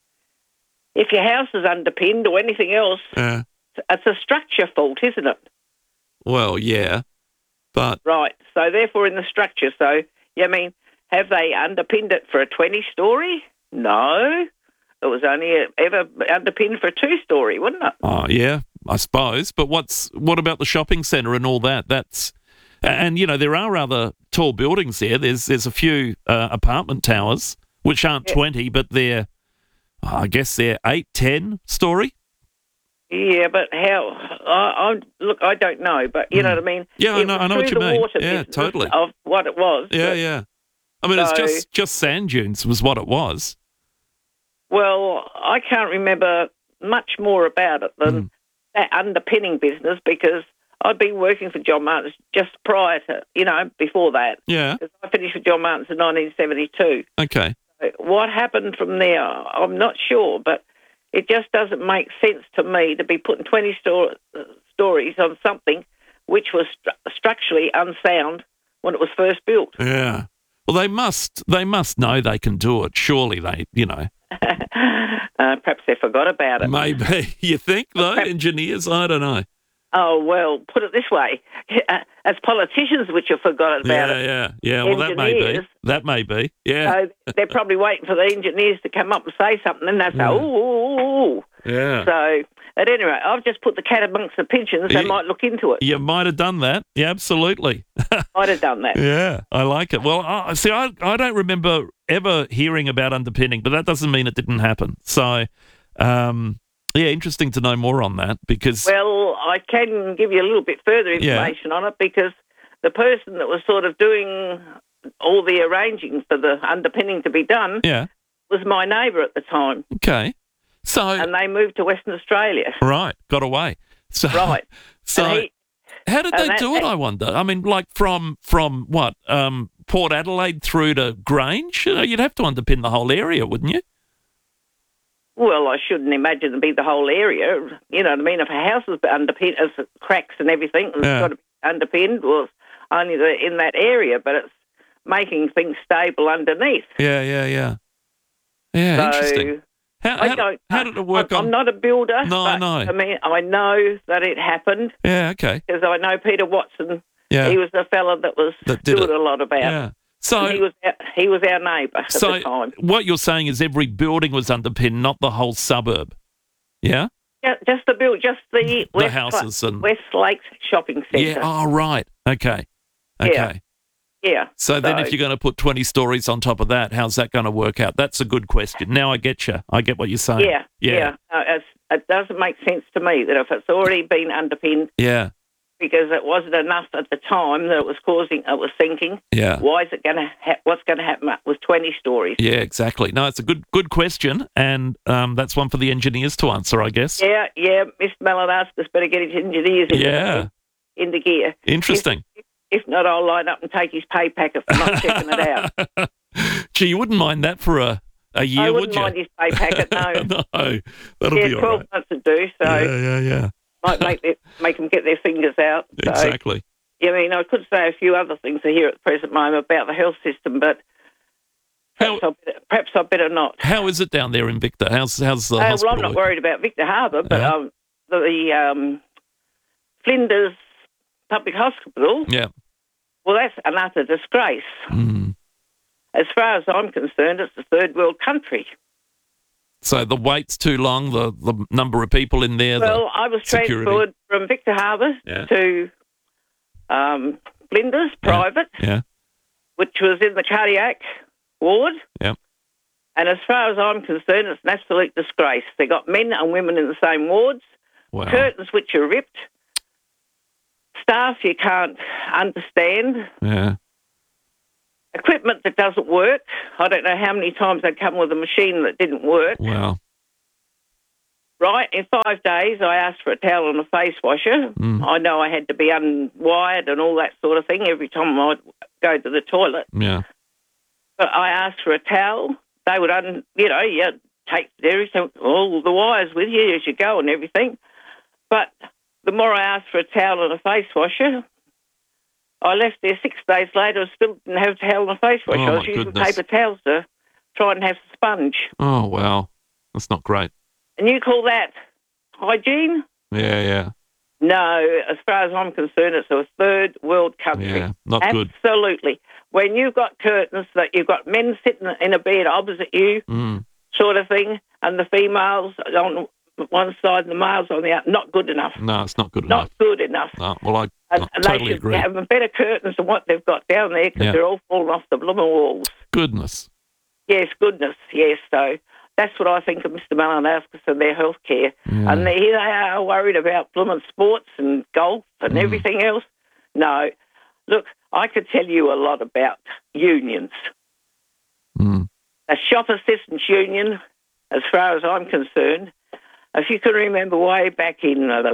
if your house is underpinned or anything else, Uh, it's a structure fault, isn't it? well, yeah, but Right. So therefore, in the structure, so yeah, I mean, have they underpinned it for a twenty-storey? No, it was only ever underpinned for a two-storey, wasn't it? oh, yeah, I suppose. But what's what about the shopping centre and all that? That's and you know there are other tall buildings there. There's there's a few uh, apartment towers which aren't twenty, but they're I guess they're eight, ten story. Yeah, but how? I, I look, I don't know, but you know what I mean. Yeah, I It know- was I know what through you the mean. water Yeah, business totally. Of what it was. Yeah, but- yeah. I mean, it's So- just just sand dunes was what it was. Well, I can't remember much more about it Hmm. than that underpinning business because I'd been working for John Martins just prior to, you know, before that. Yeah. 'Cause I finished with John Martins in nineteen seventy-two. Okay. What happened from there, I'm not sure, but it just doesn't make sense to me to be putting twenty sto- stories on something which was stru- structurally unsound when it was first built. Yeah. Well, they must they must know they can do it. Surely they, you know. Uh, perhaps they forgot about it. Maybe you think though, engineers. I don't know. Oh, well, put it this way. As politicians, which have forgotten about Yeah, it. yeah, yeah. Well, that may be. Engineers. That may be. Yeah. So they're probably waiting for the engineers to come up and say something, and they say, Yeah. ooh, ooh, ooh. Yeah. So, at any rate, I've just put the cat amongst the pigeons. They Yeah. might look into it. You might have done that. Yeah, absolutely. Might have done that. Yeah, I like it. Well, I, see, I I don't remember ever hearing about underpinning, but that doesn't mean it didn't happen. So, um, yeah, interesting to know more on that because Well, I can give you a little bit further Yeah. information on it because the person that was sort of doing all the arranging for the underpinning to be done yeah, was my neighbour at the time. okay, so And they moved to Western Australia. right, got away. So Right. So And he- how did and they that- do it? I wonder. I mean, like from from what um, Port Adelaide through to Grange, you know, you'd have to underpin the whole area, wouldn't you? Well, I shouldn't imagine it'd be the whole area. You know what I mean? If a house is underpinned, as cracks and everything, and Yeah. it's got to be underpinned, well, it's only the, in that area, but it's making things stable underneath. Yeah, yeah, yeah. Yeah, So, interesting. How, I how, don't. how did it work I'm, on? I'm not a builder. No, I but, know. I mean, I know that it happened Yeah, okay. because I know Peter Watson. Yeah. He was the fella that was That did doing it. a lot about Yeah. it. So- And he was our, he was our neighbour at So the time. what you're saying is every building was underpinned, not the whole suburb. Yeah? Yeah, just the build, just the, West, houses and- West Lakes shopping centre. Yeah. Oh, right. Okay. Okay. Yeah. Yeah. So then if you're going to put twenty stories on top of that, how's that going to work out? That's a good question. Now I get you. I get what you're saying. Yeah, yeah. Uh, it's, it doesn't make sense to me that if it's already been underpinned Yeah. because it wasn't enough at the time that it was causing, it was sinking. Yeah. Why is it going to? Ha- what's going to happen with twenty stories? Yeah, exactly. No, it's a good good question, and um, that's one for the engineers to answer, I guess. Yeah, yeah. Mister Malinowskis better get his engineers in Yeah. into gear. Interesting. If, if not, I'll line up and take his pay packet for not checking it out. Gee, you wouldn't mind that for a, a year, I would wouldn't you? mind his pay packet. No, no, that'll yeah, be all twelve right. months to do. So Yeah, yeah, yeah. might make their, make them get their fingers out. So, Exactly. I mean, I could say a few other things here at the present moment about the health system, but perhaps, I, better, perhaps I better not. How is it down there in Victor? How's how's the Uh, well, hospital? I'm not worried about Victor Harbour, but Yeah. um, the, the um, Flinders Public Hospital, Yeah. Well, that's an utter disgrace. Mm. As far as I'm concerned, it's a third world country. So the wait's too long, the, the number of people in there, Well, the I was security. transferred from Victor Harbour Yeah. to um, Flinders, private, Yeah, which was in the cardiac ward. yeah. And as far as I'm concerned, it's an absolute disgrace. They got men and women in the same wards, Wow. curtains which are ripped, staff you can't understand, Yeah. equipment that doesn't work. I don't know how many times they come with a machine that didn't work. Wow. Right, in five days I asked for a towel and a face washer. Mm. I know I had to be unwired and all that sort of thing every time I'd go to the toilet. Yeah. But I asked for a towel. They would, un, you know, you take everything, all the wires with you as you go and everything. But the more I asked for a towel and a face washer, I left there six days later, I still didn't have a towel and a face washer. Oh, I was my using goodness. paper towels to try and have a sponge. Oh, wow. That's not great. And you call that hygiene? Yeah, yeah. No, as far as I'm concerned, it's a third world country. Yeah, not good. Absolutely. When you've got curtains that you've got men sitting in a bed opposite you, Mm. sort of thing, and the females on one side and the males on the other, not good enough. No, it's not good Not enough. good enough. No, well, I, And, I and totally they should agree. have better curtains than what they've got down there because Yeah. they're all falling off the blooming walls. Goodness. Yes, goodness, yes. So that's what I think of Mister Malinowskis and their health care. Yeah. And they, here they are worried about blooming sports and golf and Mm. everything else. No. Look, I could tell you a lot about unions. Mm. A shop assistants union, as far as I'm concerned, if you can remember way back in uh,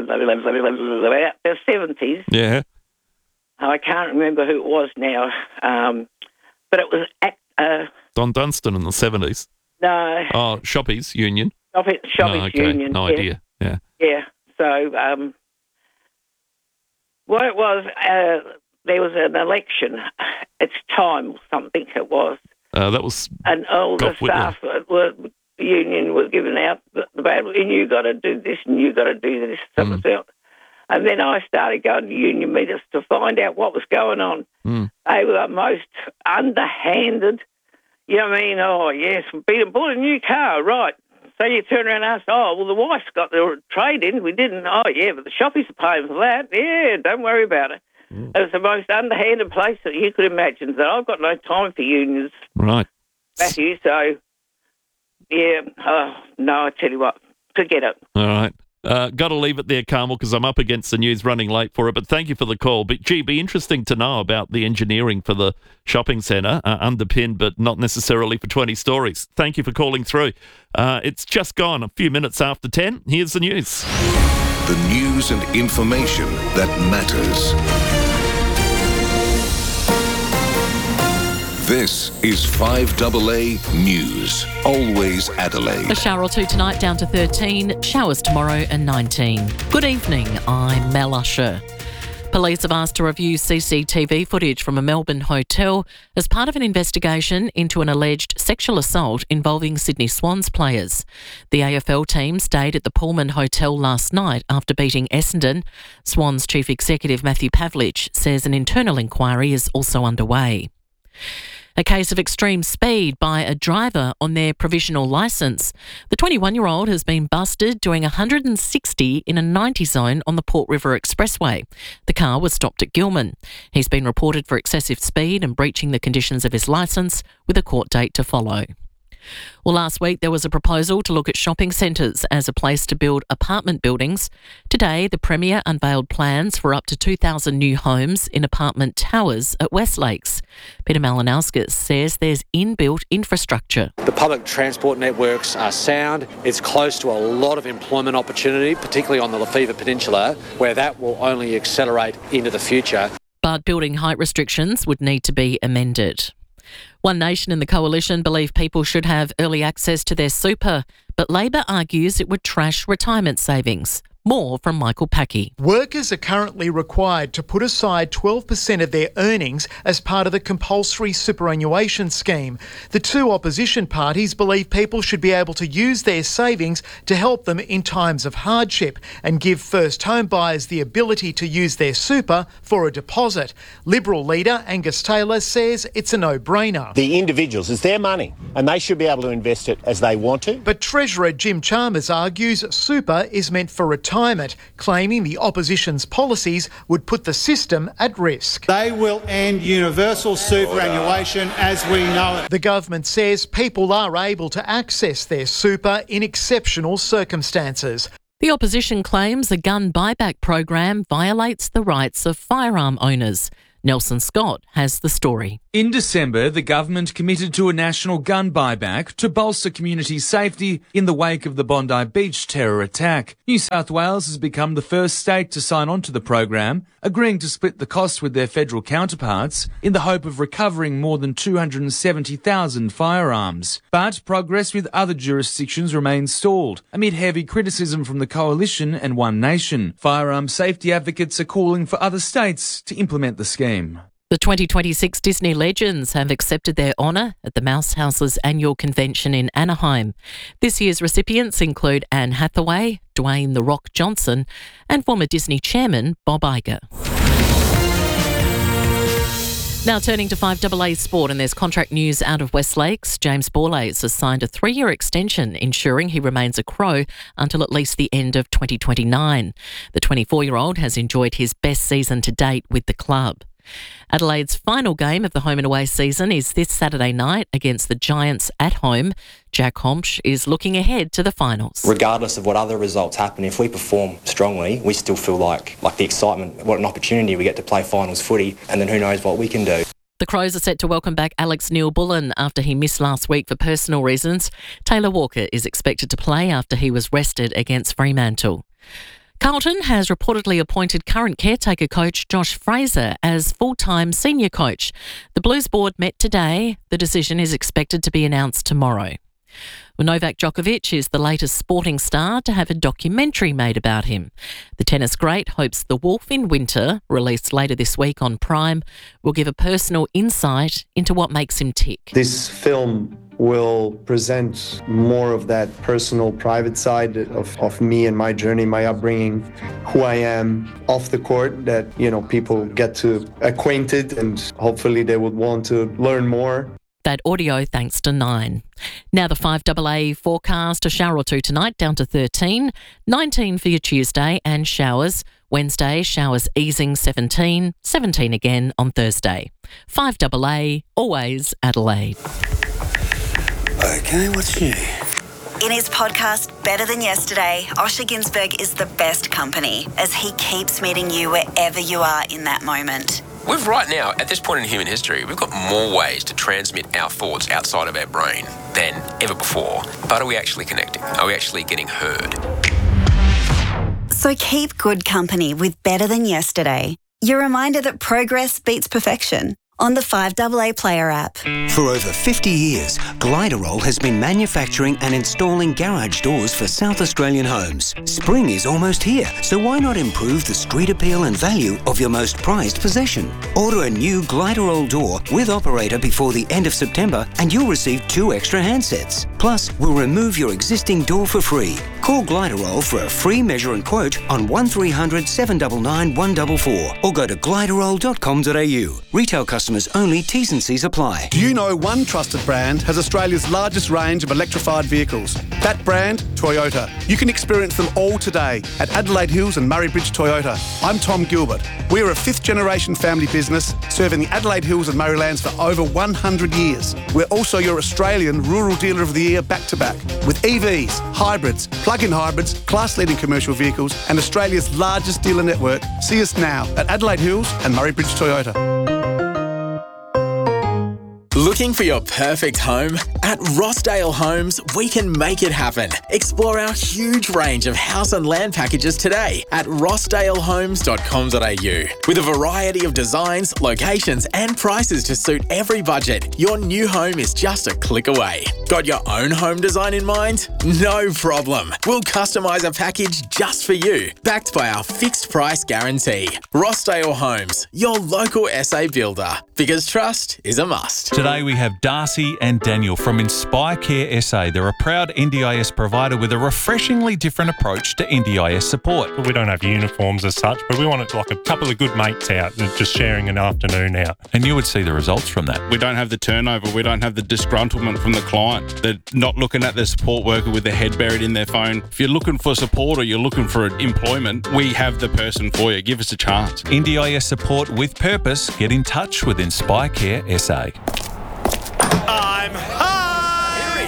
the seventies, Yeah. I can't remember who it was now, um, but it was at, uh, Don Dunstan in the seventies. no, Oh, Shoppies Union. Shop, Shop Oh, okay. Union. No yeah. idea. Yeah. Yeah. So um, what it was, uh, there was an election. It's time or something it was. Uh, that was And all the Gough Whitlam. staff at were, the union was giving out the, the bad, and you got to do this and you got to do this. Mm. Mm. And then I started going to union meetings to find out what was going on. Mm. They were the most underhanded. You know what I mean? Oh, yes, we bought a new car, right. So you turn around and ask, oh, well, the wife's got the trade in. We didn't. Oh, yeah, but the shoppies are paying for that. Yeah, don't worry about it. Mm. It was the most underhanded place that you could imagine. So I've got no time for unions, Right. Matthew. So, yeah, oh, no, I tell you what, forget it. All right. Uh, got to leave it there, Carmel, because I'm up against the news, running late for it. But thank you for the call. But, gee, be interesting to know about the engineering for the shopping centre, uh, underpinned, but not necessarily for twenty stories. Thank you for calling through. Uh, it's just gone a few minutes after ten. Here's the news. The news and information that matters. This is five A A News. Always Adelaide. A shower or two tonight, down to thirteen. Showers tomorrow and nineteen. Good evening, I'm Mel Usher. Police have asked to review C C T V footage from a Melbourne hotel as part of an investigation into an alleged sexual assault involving Sydney Swans players. The A F L team stayed at the Pullman Hotel last night after beating Essendon. Swans Chief Executive Matthew Pavlich says an internal inquiry is also underway. A case of extreme speed by a driver on their provisional licence. The twenty-one-year-old has been busted doing one hundred sixty in a ninety zone on the Port River Expressway. The car was stopped at Gilman. He's been reported for excessive speed and breaching the conditions of his licence, with a court date to follow. Well, last week there was a proposal to look at shopping centres as a place to build apartment buildings. Today, the Premier unveiled plans for up to two thousand new homes in apartment towers at West Lakes. Peter Malinowskis says there's inbuilt infrastructure. The public transport networks are sound. It's close to a lot of employment opportunity, particularly on the Lefevre Peninsula, where that will only accelerate into the future. But building height restrictions would need to be amended. One Nation and the Coalition believe people should have early access to their super, but Labor argues it would trash retirement savings. More from Michael Packy. Workers are currently required to put aside twelve percent of their earnings as part of the compulsory superannuation scheme. The two opposition parties believe people should be able to use their savings to help them in times of hardship and give first home buyers the ability to use their super for a deposit. Liberal leader Angus Taylor says it's a no-brainer. The individuals, it's their money and they should be able to invest it as they want to. But Treasurer Jim Chalmers argues super is meant for retirement, claiming the opposition's policies would put the system at risk. They will end universal superannuation as we know it. The government says people are able to access their super in exceptional circumstances. The opposition claims the gun buyback program violates the rights of firearm owners. Nelson Scott has the story. In December, the government committed to a national gun buyback to bolster community safety in the wake of the Bondi Beach terror attack. New South Wales has become the first state to sign on to the program, agreeing to split the cost with their federal counterparts in the hope of recovering more than two hundred seventy thousand firearms. But progress with other jurisdictions remains stalled amid heavy criticism from the Coalition and One Nation. Firearm safety advocates are calling for other states to implement the scheme. The twenty twenty-six Disney Legends have accepted their honour at the Mouse House's annual convention in Anaheim. This year's recipients include Anne Hathaway, Dwayne "The Rock" Johnson and former Disney chairman Bob Iger. Now turning to five A A Sport, and there's contract news out of West Lakes. James Borlase has signed a three-year extension, ensuring he remains a Crow until at least the end of twenty twenty-nine. The twenty-four-year-old has enjoyed his best season to date with the club. Adelaide's final game of the home and away season is this Saturday night against the Giants at home. Jack Homsch is looking ahead to the finals. Regardless of what other results happen, if we perform strongly, we still feel like like the excitement, what an opportunity we get to play finals footy, and then who knows what we can do. The Crows are set to welcome back Alex Neil-Bullen after he missed last week for personal reasons. Taylor Walker is expected to play after he was rested against Fremantle. Carlton has reportedly appointed current caretaker coach Josh Fraser as full-time senior coach. The Blues board met today. The decision is expected to be announced tomorrow. Well, Novak Djokovic is the latest sporting star to have a documentary made about him. The tennis great hopes The Wolf in Winter, released later this week on Prime, will give a personal insight into what makes him tick. This film will present more of that personal, private side of, of me and my journey, my upbringing, who I am off the court, that, you know, people get to acquainted and hopefully they would want to learn more. That audio thanks to Nine. Now the five A A forecast, a shower or two tonight down to thirteen, nineteen for your Tuesday and showers. Wednesday, showers easing seventeen, seventeen again on Thursday. five A A, always Adelaide. Okay, what's new? In his podcast, Better Than Yesterday, Osher Ginsberg is the best company as he keeps meeting you wherever you are in that moment. We've right now, at this point in human history, we've got more ways to transmit our thoughts outside of our brain than ever before. But are we actually connecting? Are we actually getting heard? So keep good company with Better Than Yesterday. Your reminder that progress beats perfection. On the five A A Player app. For over fifty years, Gliderol has been manufacturing and installing garage doors for South Australian homes. Spring is almost here, so why not improve the street appeal and value of your most prized possession? Order a new Gliderol door with operator before the end of September and you'll receive two extra handsets. Plus, we'll remove your existing door for free. Call Gliderol for a free measure and quote on one three hundred, seven nine nine, one four four or go to gliderol dot com dot a u. Retail customers only, T's and C's apply. Do you know one trusted brand has Australia's largest range of electrified vehicles? That brand, Toyota. You can experience them all today at Adelaide Hills and Murray Bridge Toyota. I'm Tom Gilbert. We are a fifth generation family business serving the Adelaide Hills and Murraylands for over one hundred years. We're also your Australian Rural Dealer of the Year back to back with E Vs, hybrids, plug-in hybrids, class-leading commercial vehicles and Australia's largest dealer network. See us now at Adelaide Hills and Murray Bridge Toyota. Looking for your perfect home? At Rossdale Homes, we can make it happen. Explore our huge range of house and land packages today at rossdale homes dot com dot a u. With a variety of designs, locations and prices to suit every budget, your new home is just a click away. Got your own home design in mind? No problem. We'll customise a package just for you, backed by our fixed price guarantee. Rossdale Homes, your local S A builder, because trust is a must. Today we have Darcy and Daniel from Inspire Care S A. They're a proud N D I S provider with a refreshingly different approach to N D I S support. We don't have uniforms as such, but we want it like a couple of good mates out and just sharing an afternoon out. And you would see the results from that. We don't have the turnover. We don't have the disgruntlement from the client. They're not looking at the support worker with their head buried in their phone. If you're looking for support or you're looking for employment, we have the person for you. Give us a chance. N D I S support with purpose. Get in touch with Inspire Care S A. I'm home!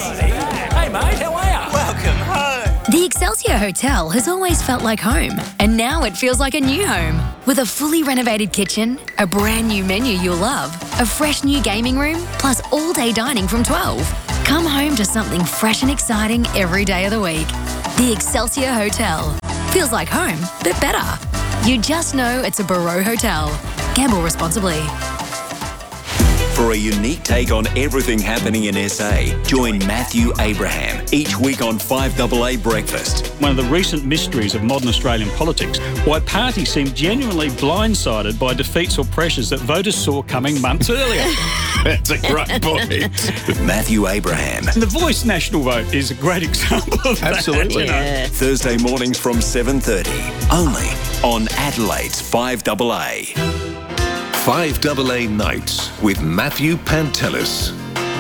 Hey, mate, how are you? Welcome home. The Excelsior Hotel has always felt like home, and now it feels like a new home. With a fully renovated kitchen, a brand new menu you'll love, a fresh new gaming room, plus all-day dining from twelve. Come home to something fresh and exciting every day of the week. The Excelsior Hotel. Feels like home, but better. You just know it's a Barreau Hotel. Gamble responsibly. For a unique take on everything happening in S A, join Matthew Abraham each week on five A A Breakfast. One of the recent mysteries of modern Australian politics, why parties seem genuinely blindsided by defeats or pressures that voters saw coming months earlier. That's a great point. With Matthew Abraham. And the Voice National Vote is a great example of Absolutely. that. Yeah. Thursday mornings from seven thirty, only on Adelaide's five A A. five A A Nights with Matthew Pantelis.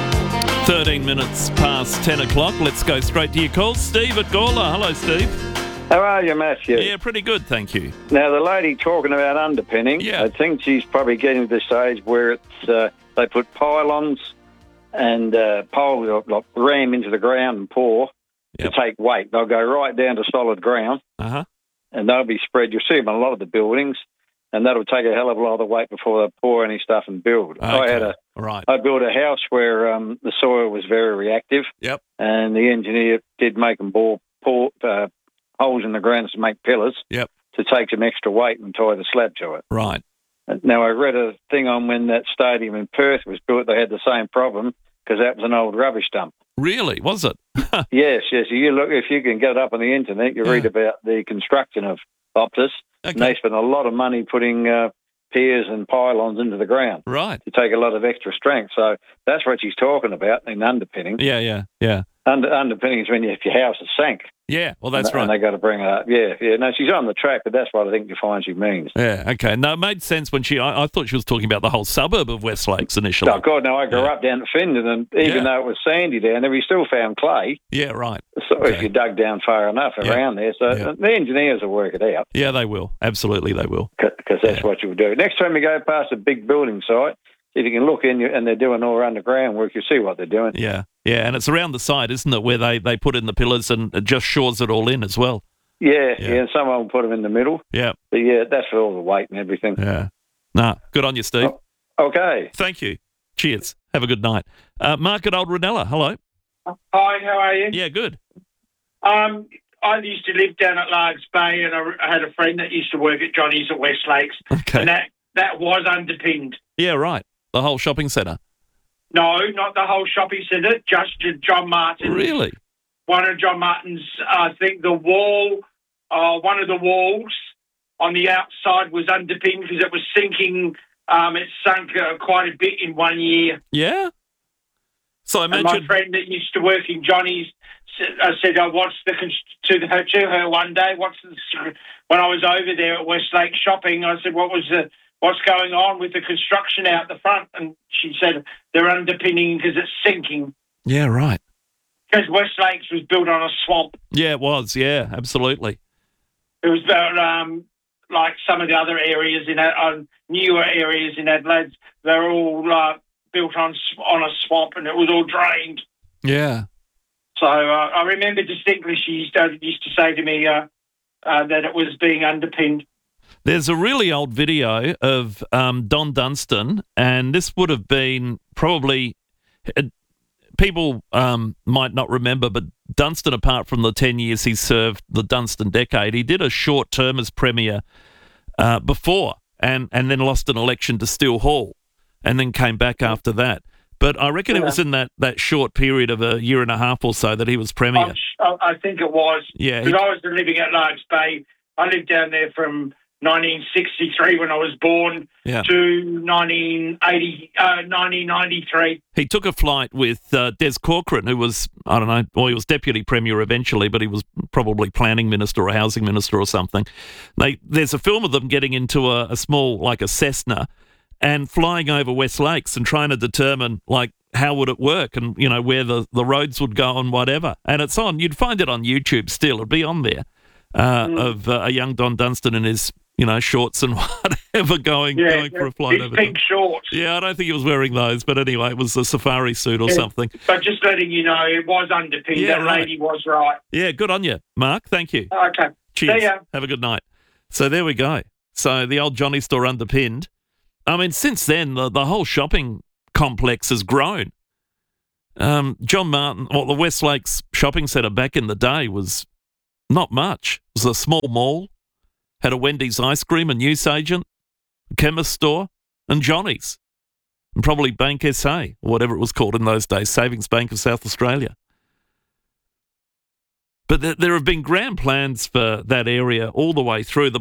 thirteen minutes past ten o'clock. Let's go straight to your calls. Steve at Gawler. Hello, Steve. How are you, Matthew? Yeah, pretty good, thank you. Now, the lady talking about underpinning, yeah. I think she's probably getting to the stage where it's uh, they put pylons and uh, poles like, ram into the ground and pour yep. to take weight. They'll go right down to solid ground, uh-huh. and they'll be spread. You'll see them in a lot of the buildings. And that'll take a hell of a lot of weight before they pour any stuff and build. Okay. I had a, right. I built a house where um, the soil was very reactive. Yep. And the engineer did make them bore pour uh, holes in the ground to make pillars. Yep. To take some extra weight and tie the slab to it. Right. Now I read a thing on when that stadium in Perth was built. They had the same problem because that was an old rubbish dump. Really? Was it? yes, yes. You look if you can get it up on the internet. You yeah. read about the construction of Optus. Okay. And they spent a lot of money putting uh, piers and pylons into the ground. Right. To take a lot of extra strength. So that's what she's talking about in underpinning. Yeah, yeah, yeah. Under, underpinning is when you, if your house is sank. Yeah, well, that's and, right. And they got to bring it up. Yeah, yeah. No, she's on the track, but that's what I think you find she means. Yeah, okay. No, it made sense when she, I, I thought she was talking about the whole suburb of West Lakes initially. Oh, God, no, I grew yeah. up down at Findon, and even yeah. though it was sandy down there, we still found clay. Yeah, right. So okay. if you dug down far enough yeah. around there. So yeah. the engineers will work it out. Yeah, they will. Absolutely, they will. Because that's yeah. what you'll do. Next time you go past a big building site, if you can look in and they're doing all underground work, you see what they're doing. Yeah, yeah, and it's around the side, isn't it, where they, they put in the pillars and it just shores it all in as well. Yeah, yeah, yeah, and some of them put them in the middle. Yeah. But yeah, that's for all the weight and everything. Yeah. Nah, good on you, Steve. Oh, okay. Thank you. Cheers. Have a good night. Uh, Mark at Old Ranella, hello. Hi, how are you? Yeah, good. Um, I used to live down at Largs Bay, and I had a friend that used to work at Johnny's at West Lakes. Okay. And that, that was underpinned. Yeah, right. The whole shopping centre. No, not the whole shopping centre, just John Martin. Really? One of John Martin's, I think the wall, uh, one of the walls on the outside was underpinned because it was sinking. Um, it sunk uh, quite a bit in one year. Yeah? So I imagine... And my friend that used to work in Johnny's, I said, oh, what's the, to, her, to her one day, what's the, when I was over there at Westlake shopping, I said, what was the, what's going on with the construction out the front? And she said, they're underpinning because it's sinking. Yeah, right. Because West Lakes was built on a swamp. Yeah, it was. Yeah, absolutely. It was about, um, like some of the other areas in uh, newer areas in Adelaide. They're all uh, built on on a swamp, and it was all drained. Yeah. So uh, I remember distinctly she used to, used to say to me uh, uh, that it was being underpinned. There's a really old video of um, Don Dunstan, and this would have been probably... Uh, people um, might not remember, but Dunstan, apart from the ten years he served, the Dunstan decade, he did a short term as Premier uh, before and, and then lost an election to Steele Hall and then came back after that. But I reckon yeah. it was in that, that short period of a year and a half or so that he was Premier. I'm, I think it was. Yeah. Because I was living at Largs Bay. I lived down there from nineteen sixty-three when I was born yeah. to nineteen eighty, uh, nineteen ninety-three. He took a flight with uh, Des Corcoran, who was, I don't know, well, he was Deputy Premier eventually, but he was probably Planning Minister or Housing Minister or something. They, there's a film of them getting into a, a small, like a Cessna, and flying over West Lakes and trying to determine, like, how would it work and, you know, where the, the roads would go and whatever. And it's on, you'd find it on YouTube still, it'd be on there, uh, mm. of uh, a young Don Dunstan in his, you know, shorts and whatever going yeah, going for a flight over big shorts. Yeah, I don't think he was wearing those, but anyway, it was a safari suit or yeah. something. But just letting you know, it was underpinned. Yeah, that right. lady was right. Yeah, good on you, Mark. Thank you. Okay. Cheers. See ya. Have a good night. So there we go. So the old Johnny store underpinned. I mean, since then, the, the whole shopping complex has grown. Um, John Martin, well, the West Lakes shopping centre back in the day was not much. It was a small mall, had a Wendy's ice cream, a newsagent, a chemist store, and Johnny's. And probably Bank S A, or whatever it was called in those days, Savings Bank of South Australia. But th- there have been grand plans for that area all the way through. The